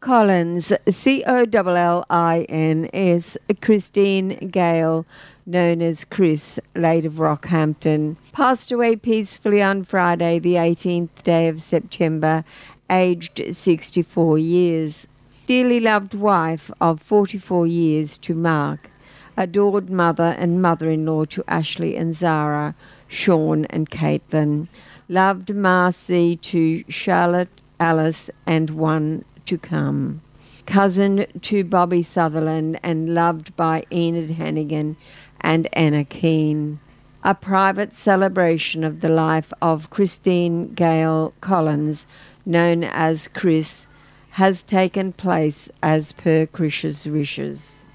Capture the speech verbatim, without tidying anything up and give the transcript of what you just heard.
Collins, C O L L I N S, Christine Gale, known as Chris, late of Rockhampton, passed away peacefully on Friday, the eighteenth day of September, aged sixty-four years. Dearly loved wife of forty-four years to Mark, adored mother and mother-in-law to Ashley and Zara, Sean and Caitlin, loved Marcy to Charlotte, Alice and one to come, cousin to Bobby Sutherland and loved by Enid Hannigan and Anna Keane. A private celebration of the life of Christine Gale Collins, known as Chris, has taken place as per Chris's wishes.